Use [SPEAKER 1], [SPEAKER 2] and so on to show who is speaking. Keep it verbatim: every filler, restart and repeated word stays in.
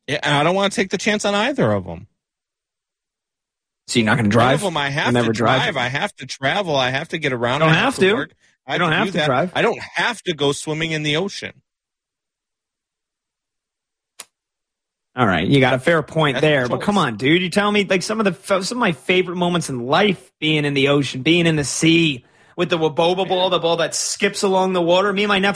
[SPEAKER 1] Yeah, and I don't want to take the chance on either of them.
[SPEAKER 2] So you're not going to drive?
[SPEAKER 1] One of them I have
[SPEAKER 2] never
[SPEAKER 1] to drive.
[SPEAKER 2] drive.
[SPEAKER 1] I have to travel. I have to get around.
[SPEAKER 2] You don't
[SPEAKER 1] I have,
[SPEAKER 2] have to.
[SPEAKER 1] to work. I
[SPEAKER 2] you don't have
[SPEAKER 1] do
[SPEAKER 2] to
[SPEAKER 1] that.
[SPEAKER 2] drive.
[SPEAKER 1] I don't have to go swimming in the ocean.
[SPEAKER 2] All right, you got a fair point
[SPEAKER 1] That's
[SPEAKER 2] there,
[SPEAKER 1] a
[SPEAKER 2] but
[SPEAKER 1] choice.
[SPEAKER 2] come on, dude. You tell me like some of the some of my favorite moments in life being in the ocean, being in the sea with the Waboba ball, the ball that skips along the water. Me and my nephew